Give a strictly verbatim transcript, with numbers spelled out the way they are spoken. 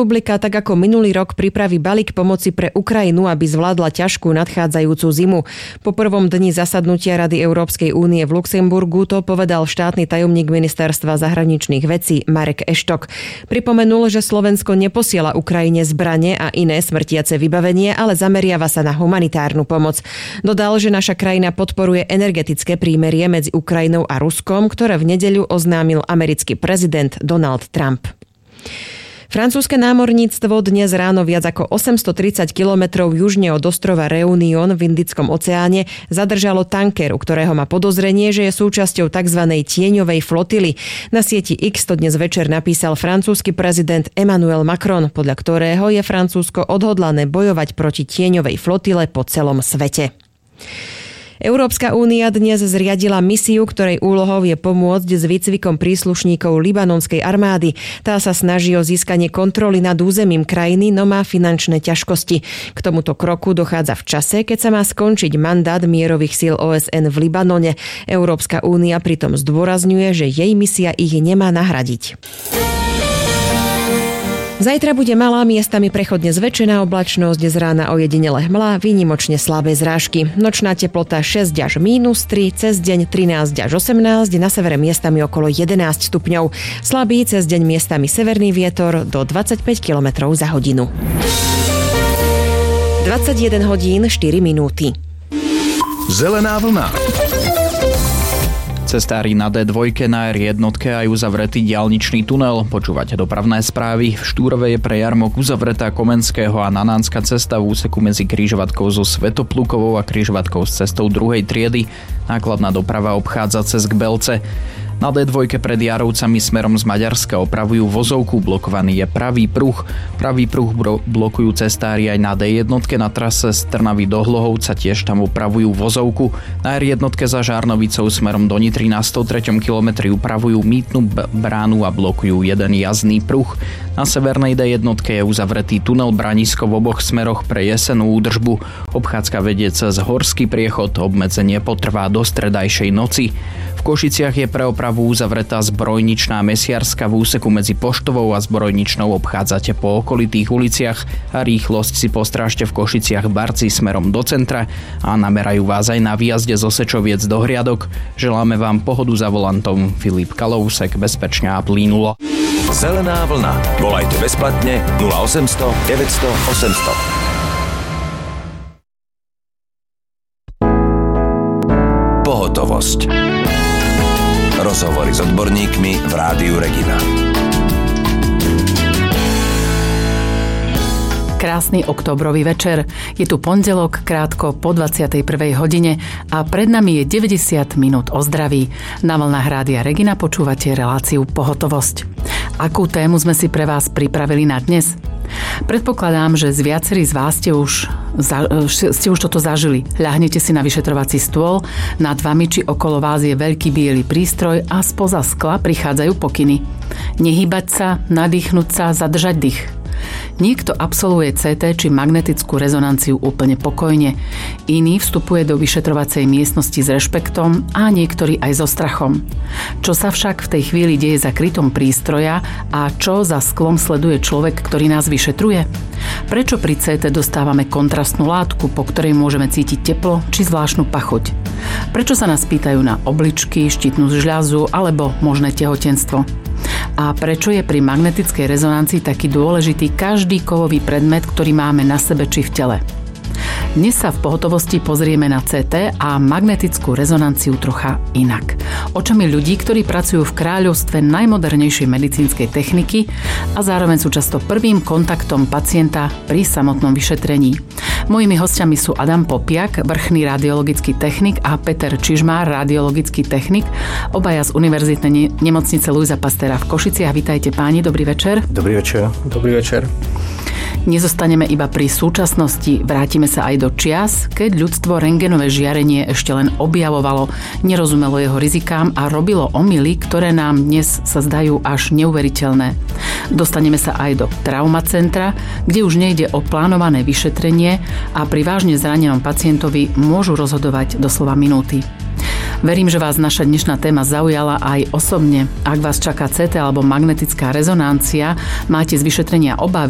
republika tak ako minulý rok pripraví balík pomoci pre Ukrajinu, aby zvládla ťažkú nadchádzajúcu zimu. Po prvom dni zasadnutia Rady Európskej únie v Luxemburgu to povedal štátny tajomník ministerstva zahraničných vecí Marek Eštok. Pripomenul, že Slovensko neposiela Ukrajine zbrane a iné smrtiace vybavenie, ale zameriava sa na humanitárnu pomoc. Dodal, že naša krajina podporuje energetické prímerie medzi Ukrajinou a Ruskom, ktoré v nedeľu oznámil americký prezident Donald Trump. Francúzske námorníctvo dnes ráno viac ako osemstotridsať kilometrov južne od ostrova Réunion v Indickom oceáne zadržalo tanker, u ktorého má podozrenie, že je súčasťou tzv. Tieňovej flotily. Na sieti X to dnes večer napísal francúzsky prezident Emmanuel Macron, podľa ktorého je Francúzsko odhodlané bojovať proti tieňovej flotile po celom svete. Európska únia dnes zriadila misiu, ktorej úlohou je pomôcť s výcvikom príslušníkov libanonskej armády. Tá sa snaží o získanie kontroly nad územím krajiny, no má finančné ťažkosti. K tomuto kroku dochádza v čase, keď sa má skončiť mandát mierových síl ó es en v Libanone. Európska únia pritom zdôrazňuje, že jej misia ich nemá nahradiť. Zajtra bude malá, miestami prechodne zväčšená oblačnosť, z rána ojedinele hmla, výnimočne slabé zrážky. Nočná teplota šesť až mínus tri, cez deň trinásť až osemnásť, na severe miestami okolo jedenásť stupňov. Slabý cez deň miestami severný vietor do dvadsaťpäť kilometrov za hodinu. dvadsaťjeden hodín štyri minúty. Zelená vlna. Cestári na dé dva na er jedna aj uzavretý diaľničný tunel. Počúvate dopravné správy. V Štúrove je pre jarmok uzavretá Komenského a Nanánska cesta v úseku medzi križovatkou so Svätoplukovou a križovatkou s cestou druhej triedy. Nákladná doprava obchádza cez k Belce. Na dé dva pred Jarovcami smerom z Maďarska opravujú vozovku, blokovaný je pravý pruh. Pravý pruh blokujú cestári aj na dé jedna na trase z Trnavy do Hlohovca, tiež tam opravujú vozovku. Na er jedna za Žarnovicou smerom do Nitry na stotreťom kilometri upravujú mýtnu bránu a blokujú jeden jazdný pruh. Na severnej dé jedna je uzavretý tunel Branisko v oboch smeroch pre jesenú údržbu. Obchádzka vedie cez Horský priechod, obmedzenie potrvá do stredajšej noci. V Košiciach je pre opravu uzavretá Zbrojničná Mesiarska v úseku medzi Poštovou a Zbrojničnou obchádzate po okolitých uliciach a rýchlosť si postrážte v Košiciach Barci smerom do centra a namerajú vás aj na výjazde zo Sečoviec do Hriadok. Želáme vám pohodu za volantom. Filip Kalousek, bezpečne a plynulo. Zelená vlna. Volajte bezplatne nula osemsto deväťsto osemsto. Pohotovosť. Rozhovory s odborníkmi v Rádiu Regina. Krásny októbrový večer. Je tu pondelok, krátko po dvadsiatej prvej hodine a pred nami je deväťdesiat minút o zdraví. Na vlnách Rádia Regina počúvate reláciu Pohotovosť. Akú tému sme si pre vás pripravili na dnes? Predpokladám, že z viacerí z vás ste už, za, ste už toto zažili. Ľahnete si na vyšetrovací stôl, nad vami či okolo vás je veľký biely prístroj a spoza skla prichádzajú pokyny. Nehýbať sa, nadýchnuť sa, zadržať dých. Niekto absolvuje cé té či magnetickú rezonanciu úplne pokojne. Iný vstupuje do vyšetrovacej miestnosti s rešpektom a niektorý aj so strachom. Čo sa však v tej chvíli deje za krytom prístroja a čo za sklom sleduje človek, ktorý nás vyšetruje? Prečo pri cé té dostávame kontrastnú látku, po ktorej môžeme cítiť teplo či zvláštnu pachuť? Prečo sa nás pýtajú na obličky, štítnu žľazu alebo možné tehotenstvo? A prečo je pri magnetickej rezonancii taký dôležitý každý kovový predmet, ktorý máme na sebe či v tele? Dnes sa v pohotovosti pozrieme na cé té a magnetickú rezonanciu trocha inak. Očami ľudí, ktorí pracujú v kráľovstve najmodernejšej medicínskej techniky a zároveň sú často prvým kontaktom pacienta pri samotnom vyšetrení. Mojimi hostiami sú Adam Popiak, vrchný radiologický technik, a Peter Čižmár, radiologický technik, obaja z Univerzitnej nemocnice Luisa Pastéra v Košiciach. Vítajte páni, dobrý večer. Dobrý večer. Dobrý večer. Nezostaneme iba pri súčasnosti, vrátime sa aj do čias, keď ľudstvo rentgenové žiarenie ešte len objavovalo, nerozumelo jeho rizikám a robilo omyly, ktoré nám dnes sa zdajú až neuveriteľné. Dostaneme sa aj do traumacentra, kde už nejde o plánované vyšetrenie a pri vážne zranenom pacientovi môžu rozhodovať doslova minúty. Verím, že vás naša dnešná téma zaujala aj osobne. Ak vás čaká cé té alebo magnetická rezonancia, máte z vyšetrenia obavy,